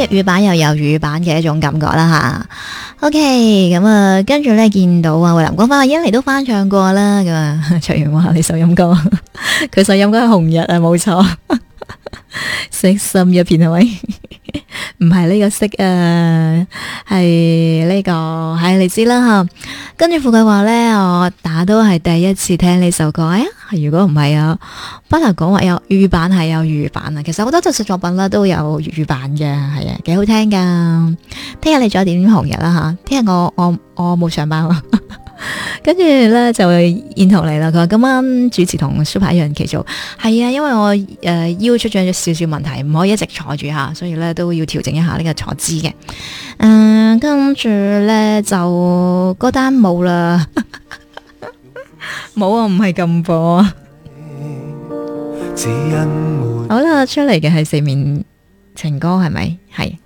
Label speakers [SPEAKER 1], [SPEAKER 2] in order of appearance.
[SPEAKER 1] 粵語版又有粵語版嘅一種感覺啦吓。OK， 咁啊，跟住咧見到啊，衛蘭講翻阿欣妮都翻唱過啦，咁啊，卓元話你首音歌，佢首音歌係紅日啊，冇錯，色心一片係咪？唔係呢個色啊，係呢個係你知啦吓。跟住富貴話咧，我打都係第一次聽呢首歌。哎呀，如果唔係啊，不能講話有粵語版係有粵語版啊。其實好多真實作品啦都有粵語版嘅，係啊，幾好聽噶。聽日你再點紅日啦吓。聽日我冇上班喎。跟住咧就燕彤嚟啦，佢話今晚主持同 Super 一樣期做，係啊，因為我腰出咗少少問題，唔可以一直坐住吓，所以咧都要調整一下呢個坐姿嘅。跟住咧就嗰單冇啦，冇啊，唔係咁播啊。好啦，出嚟嘅係四面情歌係咪？係。